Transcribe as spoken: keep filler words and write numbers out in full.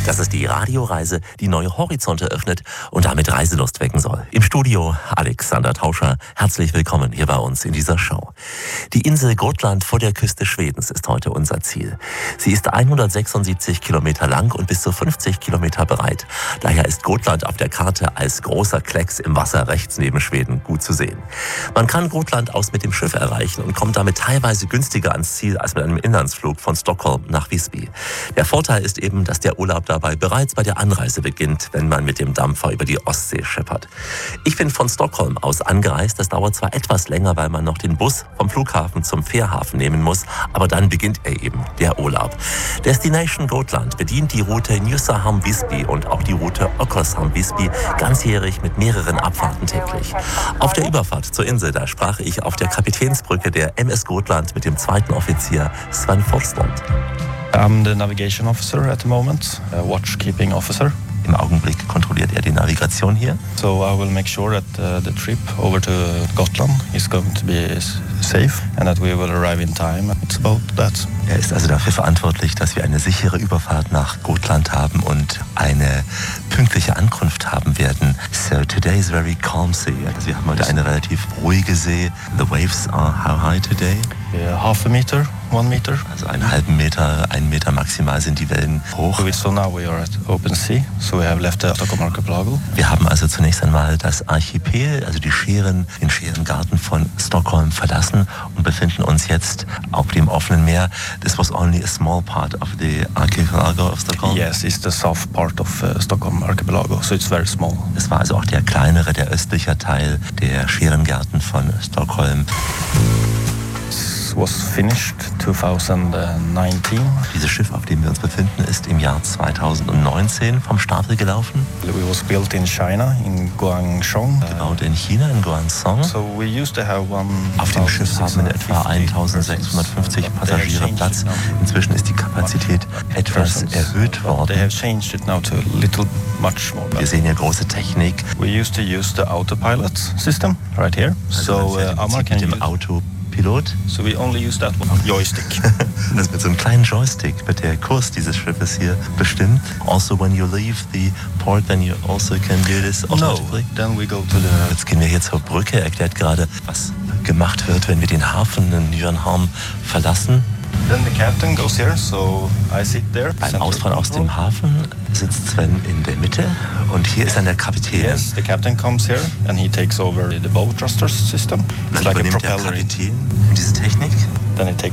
dass es die Radioreise, die neue Horizonte öffnet und damit Reiselust wecken soll. Im Studio Alexander Tauscher. Herzlich willkommen hier bei uns in dieser Show. Die Insel Gotland vor der Küste Schwedens ist heute unser Ziel. Sie ist hundertsechsundsiebzig Kilometer lang und bis zu fünfzig Kilometer breit. Daher ist Gotland auf der Karte als großer Klecks im Wasser rechts neben Schweden gut zu sehen. Man kann Gotland aus mit dem Schiff erreichen und kommt damit teilweise günstiger ans Ziel als mit einem Inlandsflug von Stockholm nach Visby. Der Vorteil ist eben, dass der Urlaub dabei bereits bei der Anreise beginnt, wenn man mit dem Dampfer über die Ostsee schippert. Ich bin von Stockholm aus angereist. Das dauert zwar etwas länger, weil man noch den Bus vom Flughafen zum Fährhafen nehmen muss, aber dann beginnt er eben, der Urlaub. Destination Gotland bedient die Route Nysaham-Visby und auch die Route Oskarshamn-Visby ganzjährig mit mehreren Abfahrten täglich. Auf der Überfahrt zur Insel, da sprach ich auf der Kapitänsbrücke der M S Gotland mit dem zweiten Offizier Sven Forslund. I'm the navigation officer at the moment, a watchkeeping officer. Im Augenblick kontrolliert er die Navigation hier. So I will make sure that uh, the trip over to Gotland is going to be safe and that we will arrive in time. It's about that. Er ist also dafür verantwortlich, dass wir eine sichere Überfahrt nach Gotland haben und eine pünktliche Ankunft haben werden. So today is very calm sea. Also wir haben heute eine relativ ruhige See. The waves are how high today? Yeah, half a meter, one meter. Also einen halben Meter, einen Meter maximal sind die Wellen hoch. So now we are at open sea, so we have left the Stockholm Archipelago. Wir haben also zunächst einmal das Archipel, also die Scheren, den Scherengarten von Stockholm verlassen und befinden uns jetzt auf dem offenen Meer. This was only a small part of the archipelago of Stockholm. Yes, it's the south part of uh, Stockholm Archipelago, so it's very small. Es war also auch der kleinere, der östliche Teil der Scherengärten von Stockholm. Was finished twenty nineteen. Dieses Schiff, auf dem wir uns befinden, ist im Jahr zweitausendneunzehn vom Stapel gelaufen. It was built in China, in Guangzhou. Gebaut in China, in Guangzhou. So we used to have one. Auf dem Schiff haben etwa eintausendsechshundertfünfzig Passagiere Platz. Inzwischen ist die Kapazität etwas erhöht worden. They have changed it now to a little much more. Wir sehen hier große Technik. We used to use the autopilot system right here. Also so uh, Amar can mit dem Auto Pilot. So we only use that one joystick. Das mit so einem kleinen Joystick wird der Kurs dieses Schiffes hier bestimmt. Also when you leave the port, then you also can do this automatically. No, then we go to the. Jetzt gehen wir hier zur Brücke. Er erklärt gerade, was gemacht wird, wenn wir den Hafen in Nysaham verlassen. Then the captain goes here, so I sit there. Beim Ausfahren aus dem Hafen sitzt Sven in der Mitte und hier ist dann der Kapitän. Yes, the captain comes here and he takes over the bow thrusters system. It's like a propeller. Der Kapitän diese Technik. Then he takes